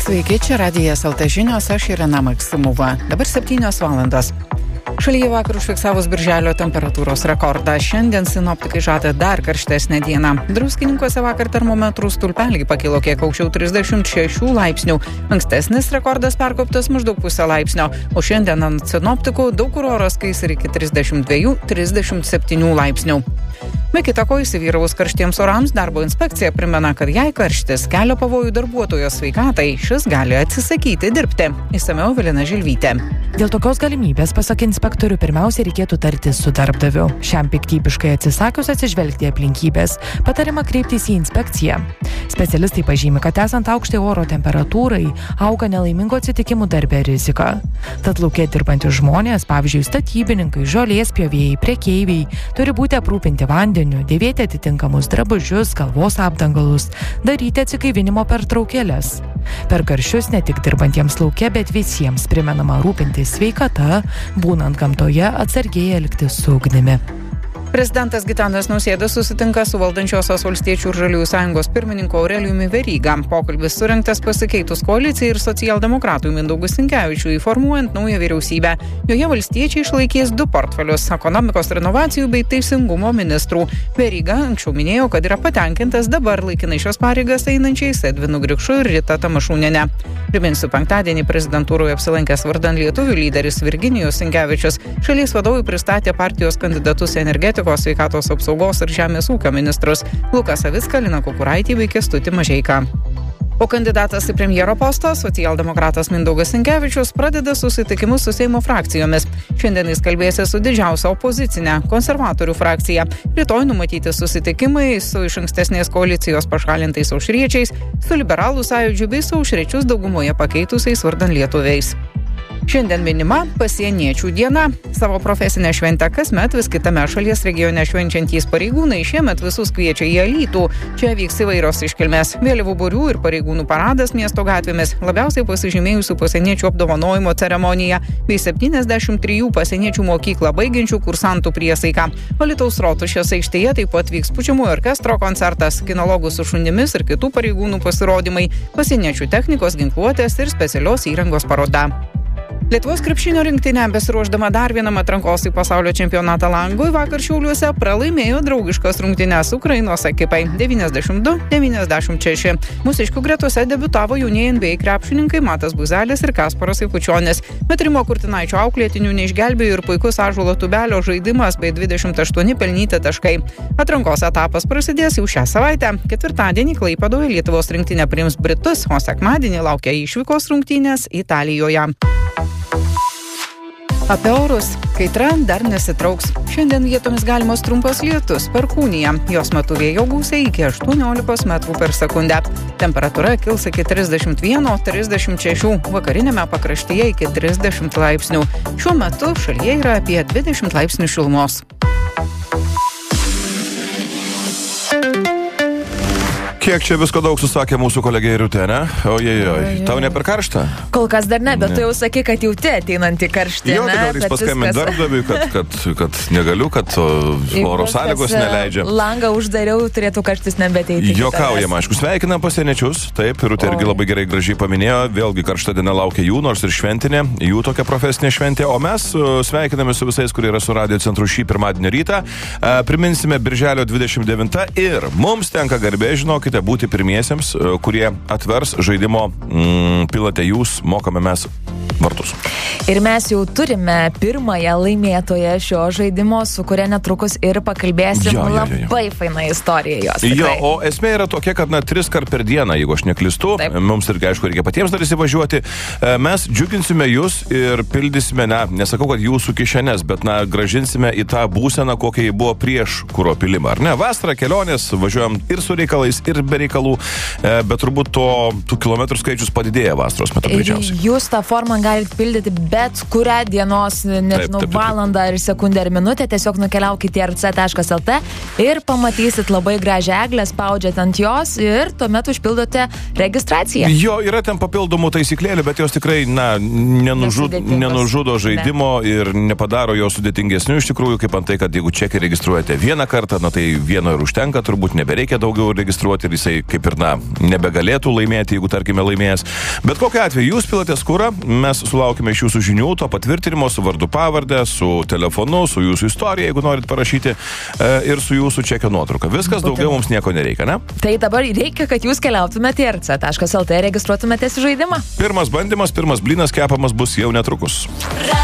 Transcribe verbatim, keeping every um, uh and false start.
Sveiki, čia Radijas L T žinios, aš Irena Maksimova. Dabar septynios valandos. Šalyje vakar užfiksavus birželio temperatūros rekordą. Šiandien sinoptikai žada dar karštesnę dieną. Druskininkuose vakar termometrų stulpeliai pakilo kiek aukščiau trisdešimt šešių laipsnių. Ankstesnis rekordas perkoptas maždaug pusę laipsnio, o šiandien ant sinoptikų daug kur oras kais ir iki trisdešimt dviejų trisdešimt septynių laipsnių. Be kita ko, įsivyravus karštiems orams, darbo inspekcija primena, kad jei karštis kelia pavojų darbuotojo sveikatai, šis gali atsisakyti dirbti. Išsamiau Evelina Žilvytė. Dėl tokios galimybės, pasak inspektorių, pirmiausia reikėtų tartis su darbdaviu. Šiam piktybiškai atsisakius atsižvelgti aplinkybės, patariama kreiptis į inspekciją. Specialistai pažymi, kad esant aukštai oro temperatūrai, auga nelaimingų atsitikimų darbe rizika. Tad lauke dirbantys žmonės, pavyzdžiui, statybininkai, žolės pjovėjai, prekeiviai, turi būti aprūpinti vandeniu, dėvėti atitinkamus drabužius, galvos apdangalus, daryti atsigaivinimo pertraukėles. Per karščius ne tik dirbantiems lauke, bet visiems primenama rūpintis sveikata, būnant gamtoje atsargiai elgtis su ugnimi. Prezidentas Gitanas Nausėda susitinka su valdančiosios Valstiečių ir Žaliųjų sąjungos pirmininku Aurelijumi Veryga. Pokalbis surengtas pasikeitus koalicijai ir socialdemokratui Mindaugui Sinkevičiui, formuojant naują vyriausybę. Joje valstiečiai išlaikys du portfelius – ekonomikos renovacijų bei teisingumo ministrų. Veryga anksčiau minėjo, kad yra patenkintas dabar laikinai šios pareigas einančiais Edvinu Grikšu ir Rita Tamašūniene. Priminsiu, penktadienį prezidentūroje apsilankęs vardan lietuvių lyderis Virginijus Sinkevičius šalies vadovui pristatė partijos kandidatus energetikos, sveikatos apsaugos ir žemės ūkio ministrus Luką Savicką, Liną Kukuraitį bei Kęstutį Mažeiką. O kandidatas į premjero postą, socialdemokratas Mindaugas Sinkevičius, pradeda susitikimus su Seimo frakcijomis. Šiandien jis kalbėsi su didžiausia opozicinė konservatorių frakcija. Rytoj numatyti susitikimai su iš ankstesnės koalicijos pašalintais aušriečiais, su liberalų sąjūdžiu bei su aušriečius daugumoje pakeitusiais vardan lietuviais. Šiandien minima pasieniečių diena. Savo profesinę šventę kasmet vis kitame šalies regione švenčiantys pareigūnai šiemet visus kviečia į Alytų. Čia vyks įvairios iškilmės. Vėliavų būrių ir pareigūnų paradas miesto gatvėmis, labiausiai pasižymėjusių pasieniečių apdovanojimo ceremonija bei septyniasdešimt trijų pasieniečių mokyklą baigiančių kursantų priesaika. Alytaus rotušės aikštėje taip pat vyks pučiamųjų orkestro koncertas, kinologų su šunimis ir kitų pareigūnų pasirodymai, pasieniečių technikos, ginkluotės ir specialios įrangos paroda. Lietuvos krepšinio rinktinė, besiruošdama dar vienam atrankos į pasaulio čempionatą langui, vakar Šiauliuose pralaimėjo draugiškas rungtynes Ukrainos ekipai devyniasdešimt du devyniasdešimt šeši. Mūsiškių gretose debiutavo jaunieji N B A krepšininkai Matas Buzelis ir Kasparas Jakučionis. Bet Rimo Kurtinaičio auklėtinių neišgelbėjo ir puikus Ąžuolo Tubelio žaidimas bei dvidešimt aštuoni pelnyti taškai. Atrankos etapas prasidės jau šią savaitę. Ketvirtadienį Klaipėdoje Lietuvos rinktinė priims Britus, o sekmadienį laukia išvykos rungtynės Italijoje. Apie orus. Kaitra dar nesitrauks. Šiandien vietomis galimos trumpas lietus, perkūnija. Jos metu vėjo gūsiai iki aštuoniolikos metrų per sekundę. Temperatūra kils iki trisdešimt vieno trisdešimt šešių, vakarinėme pakraštyje iki trisdešimt laipsnių. Šiuo metu šalyje yra apie dvidešimt laipsnių šilumos. Kiek čia visko daug susakė mūsų kolegė Irutė, ne? Ojejoj, tau ne per karštą? Kol kas dar ne, bet ne. Tu jau sakai, kad jauti ateinantį karštį, jo, ne? Jo, tai gal paskambinti darbdaviui, kad, kad, kad negaliu, kad oro sąlygos neleidžia. Langą uždariau, turėtų karštis nebeteiti. Jokaujam, aišku, sveikinam pasieniečius, taip, Irutė irgi labai gerai gražiai paminėjo, vėlgi karšta diena laukia jų, nors ir šventinė, jų tokia profesinė šventė, o mes sveikiname su visais, kurie yra su Radio centru šį pirmadienio rytą. Priminsime birželio dvidešimt devintą ir mums tenka garbė, žinokite, būti pirmiesiems, kurie atvers žaidimo mm, pilate jūs, mokame mes vartus. Ir mes jau turime pirmąją laimėtoją šio žaidimo, su kuria netrukus ir pakalbėsim. Jo, jo, jo, jo. Labai faina istorija jos. Tikrai. Jo, o esmė yra tokia, kad na, tris kart per dieną, jeigu aš neklystu, taip. Mums irgi aišku reikia patiems dar įsivažiuoti, mes džiuginsime jūs ir pildysime, na, nesakau, kad jūsų kišenės, bet na, gražinsime į tą būseną, kokia jį buvo prieš kuro pilimą, ar ne? Vasarą kelionės, važiuojam ir su reikalais, ir be reikalų, bet turbūt to, tų kilometrų skaičius padidėja vasaros metu greičiausiai. Jūs tą formą galite pildyti bet kurią dienos, nežinau, taip, taip, taip. valandą ar sekundę ar minutę, tiesiog nukeliaukite į r c taškas l t ir pamatysit labai gražią eglę, spaudžiat ant jos ir tuomet užpildote registraciją. Jo, yra ten papildomų taisyklėlių, bet jos tikrai, na, nenužud, nenužudo žaidimo ne. ir nepadaro jo sudėtingesnių iš tikrųjų, kaip antai, kad jeigu čekį registruojate vieną kartą, na tai vieno ir užtenka, turbūt nebereikia daugiau registruoti ir jisai kaip ir, na, nebegalėtų laimėti, jeigu tarkime laimėjęs. Bet kokiu atveju jūs pilotės kurą, mes sulaukime iš jūsų žinių, to patvirtinimo su vardu pavardę, su telefonu, su jūsų istorija, jeigu norit parašyti, ir su jūsų čekio nuotrauka. Viskas, daugiau mums nieko nereikia, ne? Tai dabar reikia, kad jūs keliautumėte į r c taškas l t, registruotumėtės į žaidimą. Pirmas bandymas, pirmas blynas kepamas bus jau netrukus.